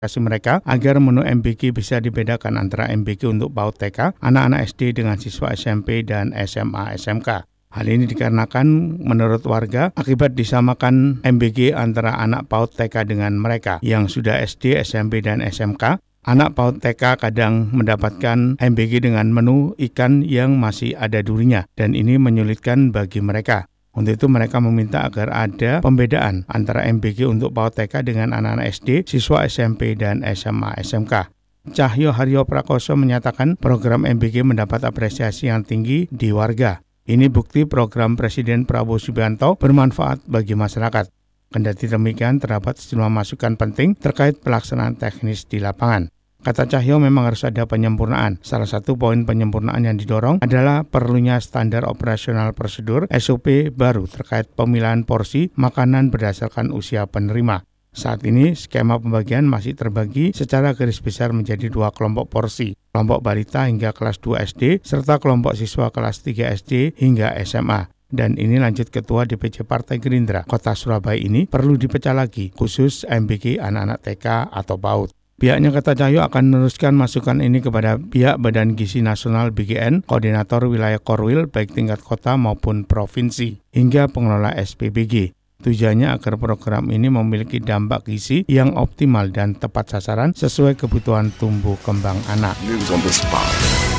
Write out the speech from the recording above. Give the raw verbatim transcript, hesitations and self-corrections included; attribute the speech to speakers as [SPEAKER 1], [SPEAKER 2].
[SPEAKER 1] kasih mereka agar menu M B G bisa dibedakan antara M B G untuk PAUD T K, anak-anak S D dengan siswa S M P dan S M A S M K. Hal ini dikarenakan menurut warga akibat disamakan M B G antara anak PAUD T K dengan mereka yang sudah S D, S M P, dan S M K. Anak PAUD T K kadang mendapatkan M B G dengan menu ikan yang masih ada durinya dan ini menyulitkan bagi mereka. Untuk itu mereka meminta agar ada pembedaan antara M B G untuk PAUD T K dengan anak-anak S D, siswa S M P, dan S M A S M K. Cahyo Haryo Prakoso menyatakan program M B G mendapat apresiasi yang tinggi di warga. Ini bukti program Presiden Prabowo Subianto bermanfaat bagi masyarakat. Kendati demikian, terdapat sejumlah masukan penting terkait pelaksanaan teknis di lapangan. Kata Cahyo, memang harus ada penyempurnaan. Salah satu poin penyempurnaan yang didorong adalah perlunya standar operasional prosedur S O P baru terkait pemilihan porsi makanan berdasarkan usia penerima. Saat ini, skema pembagian masih terbagi secara garis besar menjadi dua kelompok porsi, kelompok balita hingga kelas dua S D, serta kelompok siswa kelas tiga S D hingga S M A. Dan ini lanjut Ketua D P C Partai Gerindra Kota Surabaya ini perlu dipecah lagi, khusus M B G anak-anak T K atau PAUD. Pihaknya, kata Cahyo, akan meneruskan masukan ini kepada pihak Badan Gizi Nasional B G N, Koordinator Wilayah Korwil baik tingkat kota maupun provinsi, hingga pengelola S P B G. Tujuannya agar program ini memiliki dampak gizi yang optimal dan tepat sasaran sesuai kebutuhan tumbuh kembang anak.
[SPEAKER 2] News on the spot.